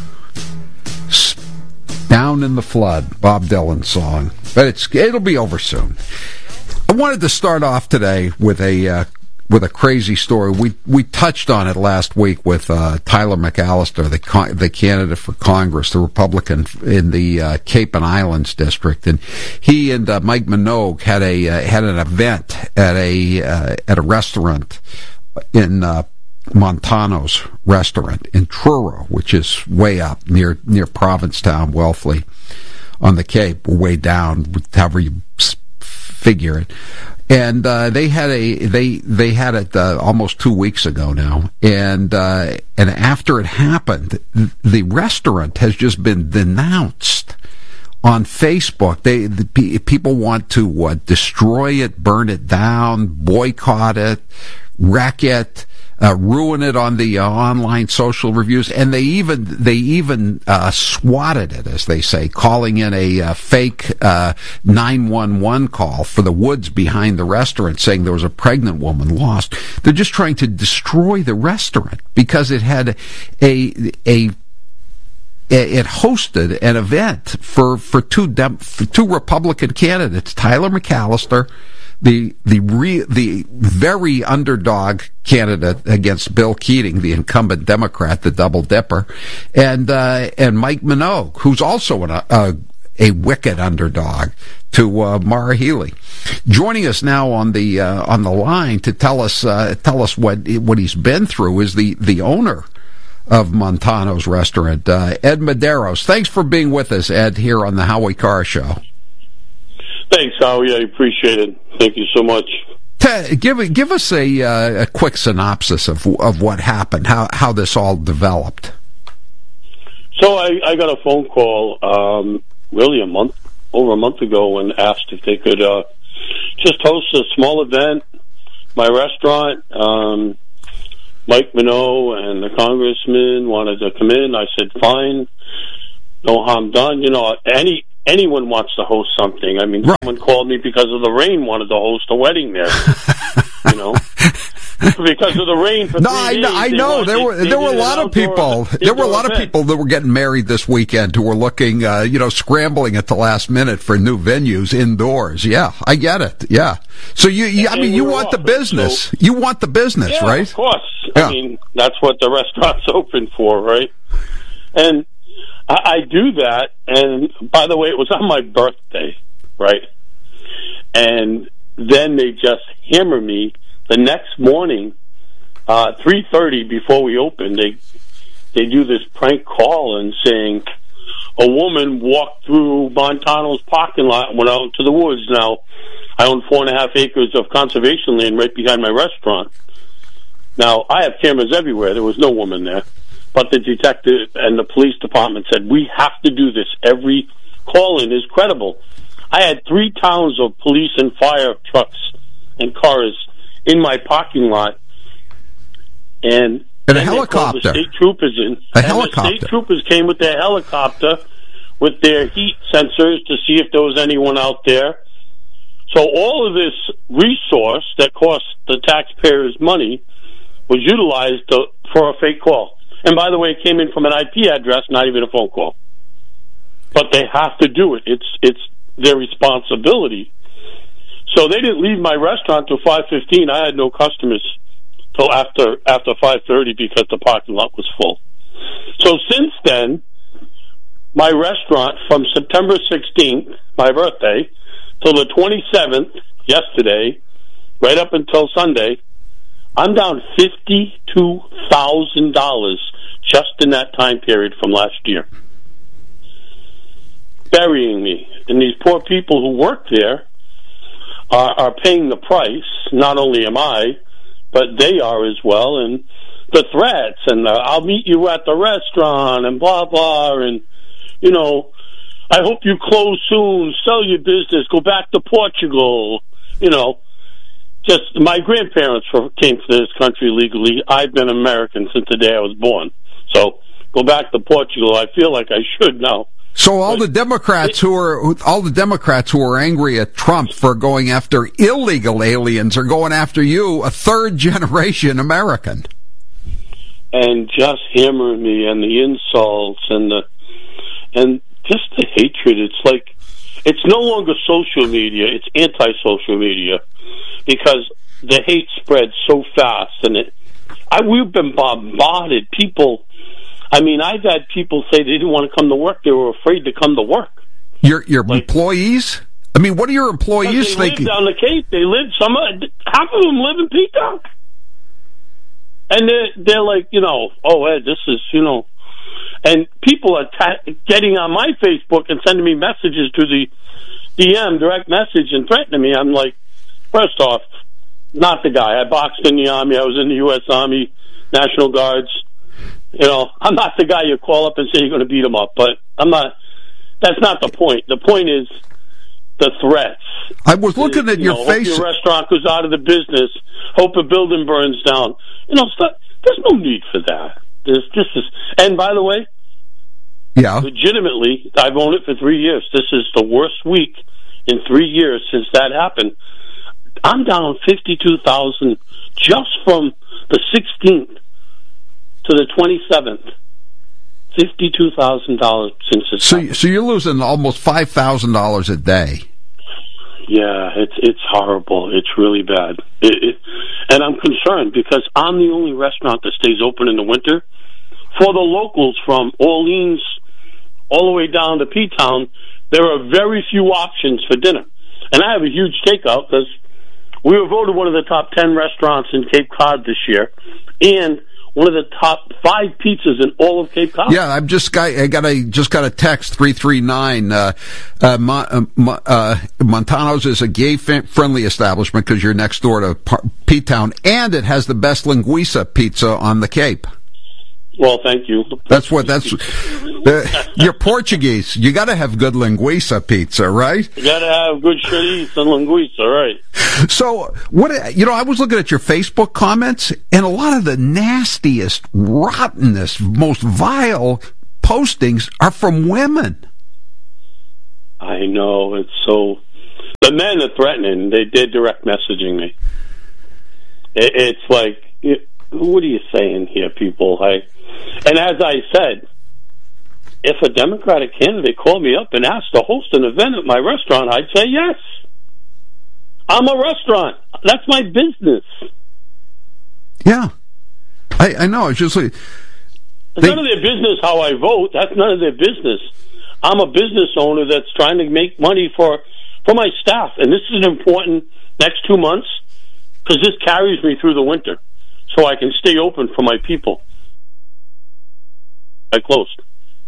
Down in the Flood, Bob Dylan song. But it'll be over soon. I wanted to start off today with a crazy story. We touched on it last week with Tyler McAllister, the candidate for Congress, the Republican in the Cape and Islands district, and he and Mike Minogue had an event at a restaurant in Montano's restaurant in Truro, which is way up near Provincetown, Wellesley, on the Cape, or way down, however you figure it. And they had it almost 2 weeks ago now, and after it happened, the restaurant has just been denounced on Facebook. People want to destroy it, burn it down, boycott it, wreck it. Ruin it on the online social reviews, and they even swatted it, as they say, calling in a fake 911 call for the woods behind the restaurant, saying there was a pregnant woman lost. They're just trying to destroy the restaurant because it had it hosted an event for two Republican candidates, Tyler McAllister, the very underdog candidate against Bill Keating, the incumbent Democrat, the double dipper, and Mike Minogue, who's also a wicked underdog to Maura Healey. Joining us now on the line to tell us what he's been through is the owner of Montano's restaurant, Ed Medeiros. Thanks for being with us, Ed, here on the Howie Carr Show. Thanks, Howie. I appreciate it. Thank you so much. Give us a quick synopsis of what happened, how this all developed. So I got a phone call really over a month ago and asked if they could just host a small event, my restaurant. Mike Minot and the congressman wanted to come in. I said, fine, no harm done. You know, anyone wants to host something. I mean, right. Someone called me because of the rain, wanted to host a wedding there. You know, because of the rain. For 3 days, I know. There were a lot of people. There were a lot of people that were getting married this weekend who were looking, scrambling at the last minute for new venues indoors. Yeah, I get it. Yeah. So you want the business. You want the business, yeah, right? Of course. Yeah. I mean, that's what the restaurant's open for, right? And I do that. And by the way, it was on my birthday, right? And then they just hammer me the next morning, 3:30 before we open. They do this prank call and saying a woman walked through Montano's parking lot and went out into the woods. Now, I own 4.5 acres of conservation land right behind my restaurant. Now, I have cameras everywhere. There was no woman there. But the detective and the police department said, we have to do this. Every call-in is credible. I had 3 towns of police and fire trucks and cars in my parking lot. And a helicopter. The state troopers in. A helicopter. The state troopers came with their helicopter with their heat sensors to see if there was anyone out there. So all of this resource that cost the taxpayers money was utilized for a fake call. And by the way, it came in from an IP address, not even a phone call. But they have to do it. It's their responsibility. So they didn't leave my restaurant till 5:15. I had no customers till after 5:30 because the parking lot was full. So since then, my restaurant from September 16th, my birthday, till the 27th, yesterday, right up until Sunday, I'm down $52,000 just in that time period from last year. Burying me. And these poor people who work there are paying the price. Not only am I, but they are as well. And the threats and I'll meet you at the restaurant and blah, blah. And, you know, I hope you close soon, sell your business, go back to Portugal, you know. Just my grandparents came to this country legally. I've been American since the day I was born. So go back to Portugal. I feel like I should now. So all the Democrats who are angry at Trump for going after illegal aliens are going after you, a third generation American. And just hammering me and the insults and just the hatred. It's like it's no longer social media, it's anti-social media. Because the hate spreads so fast, and we've been bombarded. People, I mean, I've had people say they didn't want to come to work; they were afraid to come to work. Your employees? I mean, what are your employees thinking? They live down the Cape. They live half of them live in Peacock, and they're like, oh, Ed, this is, and people are getting on my Facebook and sending me messages to the DM, direct message, and threatening me. I'm like, first off, not the guy. I boxed in the Army. I was in the U.S. Army, National Guards. I'm not the guy you call up and say you're going to beat him up. But I'm not. That's not the point. The point is the threats. I was looking at your face. Hope your restaurant goes out of the business. Hope a building burns down. There's no need for that. And by the way, yeah, legitimately, I've owned it for 3 years. This is the worst week in 3 years since that happened. I'm down $52,000 just from the 16th to the 27th. $52,000 since it's so you're losing almost $5,000 a day. Yeah, it's horrible. It's really bad. And I'm concerned because I'm the only restaurant that stays open in the winter. For the locals from Orleans all the way down to P-Town, there are very few options for dinner. And I have a huge takeout because we were voted one of the top 10 restaurants in Cape Cod this year, and one of the top 5 pizzas in all of Cape Cod. Yeah, I just got a text 339. Montano's is a gay-friendly establishment because you're next door to P-Town, and it has the best linguiça pizza on the Cape. Well, thank you. You're Portuguese. You got to have good linguiça pizza, right? You got to have good chorizo and linguiça, right? So, I was looking at your Facebook comments, and a lot of the nastiest, rottenest, most vile postings are from women. I know. It's so... The men are threatening. They're direct messaging me. It's like, what are you saying here, people? And as I said, if a Democratic candidate called me up and asked to host an event at my restaurant, I'd say yes. I'm a restaurant. That's my business. Yeah. I know. It's just like... It's none of their business how I vote. That's none of their business. I'm a business owner that's trying to make money for my staff. And this is important next 2 months because this carries me through the winter so I can stay open for my people. I closed.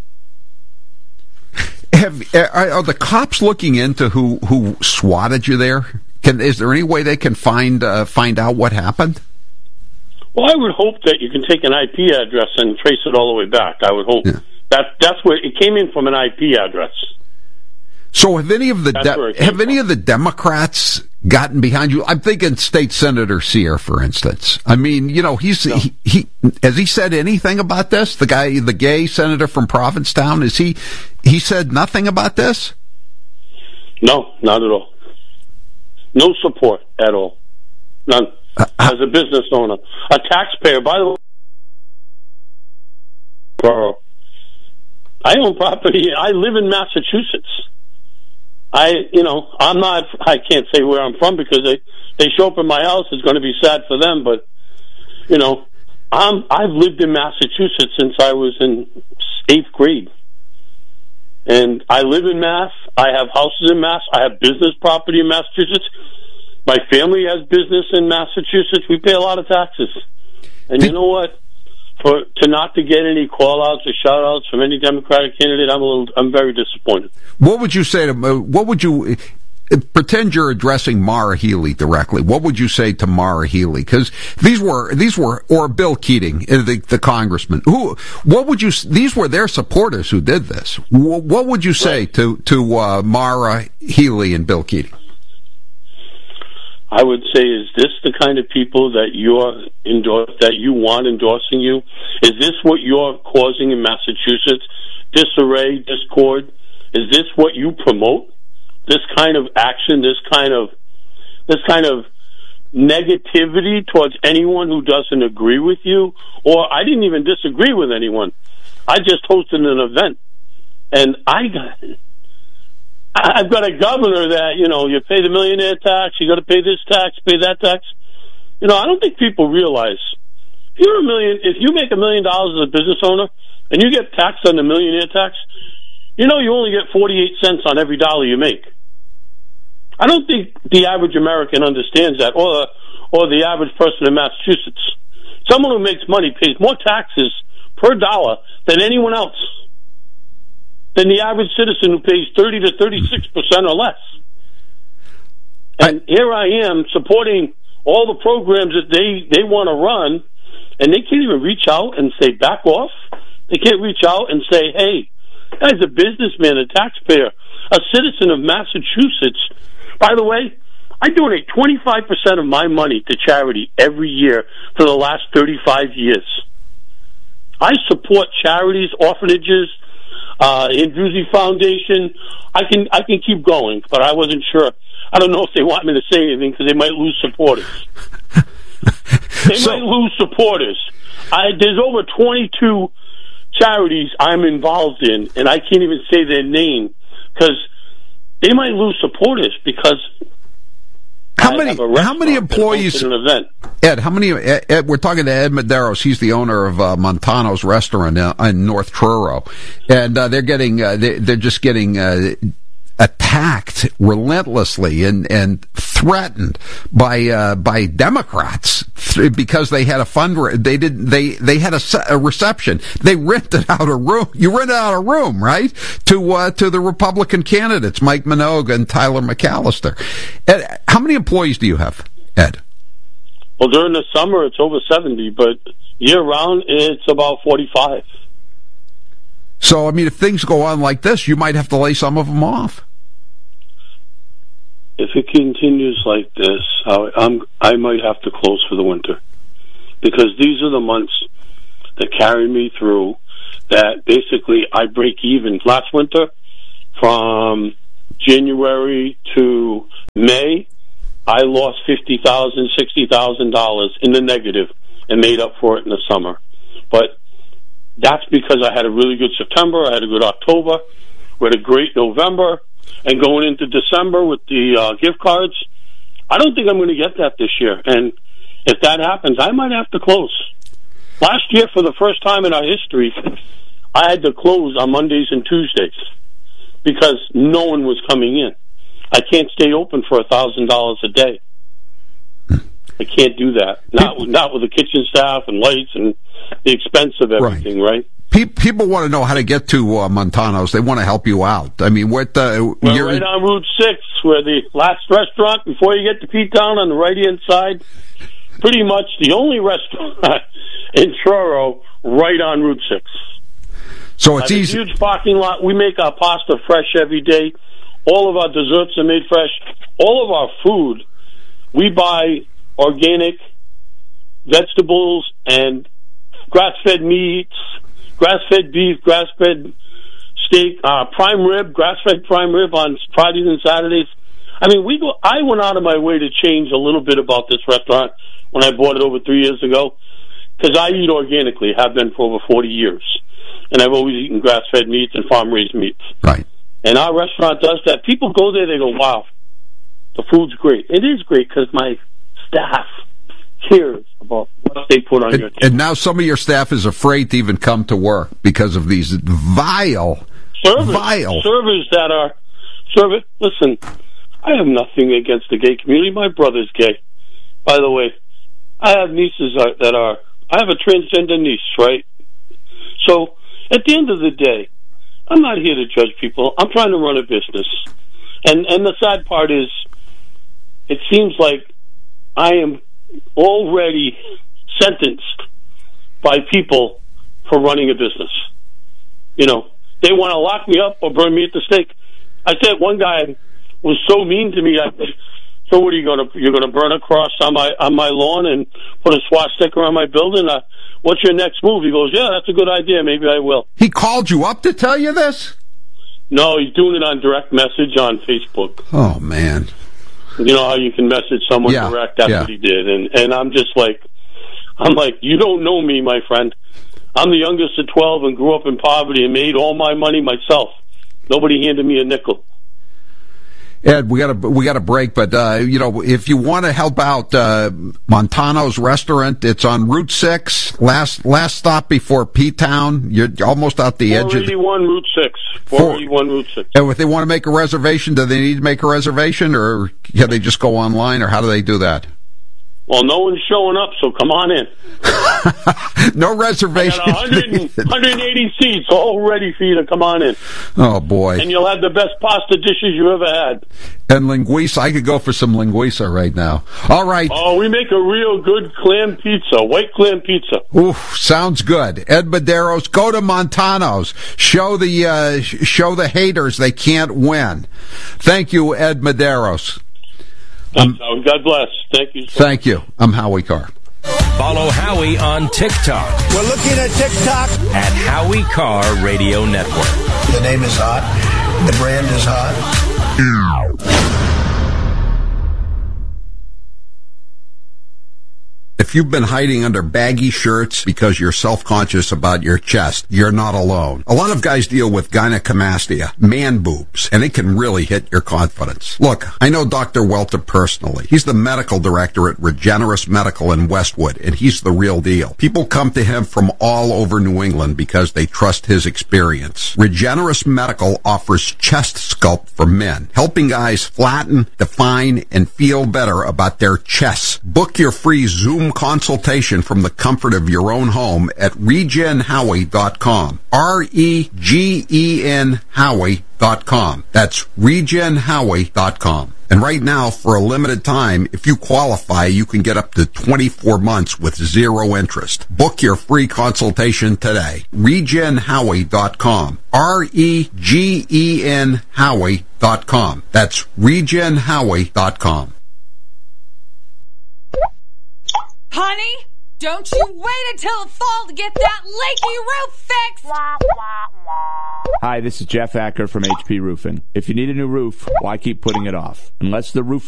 Are the cops looking into who swatted you there? Is there any way they can find out what happened? Well, I would hope that you can take an IP address and trace it all the way back. I would hope that's where it came in, from an IP address. So have any of the Democrats gotten behind you? I'm thinking State Senator Sear, for instance. I mean, he has he said anything about this? The gay senator from Provincetown, he said nothing about this? No, not at all. No support at all. None. As a business owner, a taxpayer, by the way, I own property. I live in Massachusetts. I can't say where I'm from because they show up in my house. It's going to be sad for them, but I've lived in Massachusetts since I was in 8th grade, and I live in Mass. I have houses in Mass. I have business property in Massachusetts. My family has business in Massachusetts. We pay a lot of taxes, and you know what? To not to get any call-outs or shout-outs from any Democratic candidate, I'm very disappointed. What would you say to? Pretend you're addressing Maura Healey directly. What would you say to Maura Healey? Because these were or Bill Keating, the congressman. These were their supporters who did this. What would you say to Maura Healey and Bill Keating? I would say, is this the kind of people that you want endorsing you? Is this what you're causing in Massachusetts? Disarray, discord? Is this what you promote? This kind of action, this kind of negativity towards anyone who doesn't agree with you? Or I didn't even disagree with anyone. I just hosted an event, and I've got a governor that, you pay the millionaire tax, you got to pay this tax, pay that tax. I don't think people realize if you make $1 million as a business owner and you get taxed on the millionaire tax, you only get 48 cents on every dollar you make. I don't think the average American understands that, or the average person in Massachusetts. Someone who makes money pays more taxes per dollar than anyone else, than the average citizen who pays 30 to 36% or less. And here I am supporting all the programs that they want to run, and they can't even reach out and say, back off. They can't reach out and say, hey, as a businessman, a taxpayer, a citizen of Massachusetts. By the way, I donate 25% of my money to charity every year for the last 35 years. I support charities, orphanages, Indruzi Foundation. I can keep going, but I wasn't sure. I don't know if they want me to say anything because they might lose supporters. Might lose supporters. There's over 22 charities I'm involved in, and I can't even say their name because they might lose supporters because how many employees? An event. Ed, we're talking to Ed Medeiros. He's the owner of Montano's restaurant in North Truro, and they're just getting attacked relentlessly and threatened by Democrats because they had they had a reception. They rented out a room. You rented out a room, right? To the Republican candidates, Mike Minogue and Tyler McAllister. Ed, how many employees do you have, Ed? Well, during the summer it's over 70, but year round it's about 45. So, I mean, if things go on like this, you might have to lay some of them off. If it continues like this, I might have to close for the winter, because these are the months that carry me through, that basically I break even. Last winter, from January to May, I lost $50,000, $60,000 in the negative and made up for it in the summer. But that's because I had a really good September, I had a good October, we had a great November, and going into December with the gift cards, I don't think I'm going to get that this year. And if that happens, I might have to close. Last year, for the first time in our history, I had to close on Mondays and Tuesdays because no one was coming in. I can't stay open for $1,000 a day. I can't do that. Not with the kitchen staff and lights and the expense of everything, right? People want to know how to get to Montano's. They want to help you out. I mean, what? We're right on Route 6, where the last restaurant before you get to P-Town on the right-hand side. Pretty much the only restaurant in Truro right on Route 6. So it's easy. A huge parking lot. We make our pasta fresh every day. All of our desserts are made fresh. All of our food, we buy organic vegetables and grass-fed meats, grass-fed beef, grass-fed steak, prime rib, grass-fed prime rib on Fridays and Saturdays. I mean, I went out of my way to change a little bit about this restaurant when I bought it over 3 years ago, because I eat organically, have been for over 40 years, and I've always eaten grass-fed meats and farm-raised meats. Right. And our restaurant does that. People go there, they go, wow, the food's great. It is great because my staff cares about what they put on your table. And now some of your staff is afraid to even come to work because of these vile servers that are serving. Listen, I have nothing against the gay community. My brother's gay. By the way, I have nieces I have a transgender niece, right? So at the end of the day, I'm not here to judge people. I'm trying to run a business. And the sad part is, it seems like I am already sentenced by people for running a business. You know, they want to lock me up or burn me at the stake. I said one guy was so mean to me. I said, "So what are you're gonna burn a cross on my lawn and put a swastika on my building? What's your next move?" He goes, "Yeah, that's a good idea. Maybe I will." He called you up to tell you this? No, he's doing it on direct message on Facebook. Oh man. You know how you can message someone direct? That's what he did. And I'm just like, you don't know me, my friend. I'm the youngest of 12 and grew up in poverty and made all my money myself. Nobody handed me a nickel. Ed, we got a break, but if you want to help out Montano's restaurant, it's on Route 6, last stop before P-Town. You're almost out the edge of 481 Route 6. 481 Route 6. And if they want to make a reservation, do they need to make a reservation, or can they just go online, or how do they do that? Well, no one's showing up, so come on in. No reservation. I got 180 seats all ready for you to come on in. Oh, boy. And you'll have the best pasta dishes you ever had. And linguiça. I could go for some linguiça right now. All right. Oh, we make a real good clam pizza, white clam pizza. Oof, sounds good. Ed Medeiros, go to Montano's. Show the haters they can't win. Thank you, Ed Medeiros. God bless. Thank you. Thank you. I'm Howie Carr. Follow Howie on TikTok. We're looking at TikTok. At Howie Carr Radio Network. The name is hot. The brand is hot. If you've been hiding under baggy shirts because you're self-conscious about your chest, you're not alone. A lot of guys deal with gynecomastia, man boobs, and it can really hit your confidence. Look, I know Dr. Welter personally. He's the medical director at Regenerus Medical in Westwood, and he's the real deal. People come to him from all over New England because they trust his experience. Regenerus Medical offers chest sculpt for men, helping guys flatten, define, and feel better about their chests. Book your free Zoom consultation from the comfort of your own home at regenhowie.com. REGEN Howie.com. That's regenhowie.com. And right now, for a limited time, if you qualify, you can get up to 24 months with zero interest. Book your free consultation today. regenhowie.com. REGEN Howie.com. That's regenhowie.com. Honey, don't you wait until the fall to get that leaky roof fixed! Hi, this is Jeff Acker from HP Roofing. If you need a new roof, why keep putting it off? Unless the roof